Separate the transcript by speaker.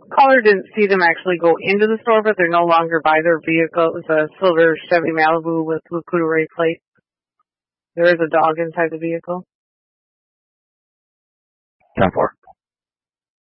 Speaker 1: Caller didn't see them actually go into the store, but they're no longer by their vehicle. It was a silver Chevy Malibu with blue Couturier plate. There is a dog inside the vehicle.
Speaker 2: 10-4.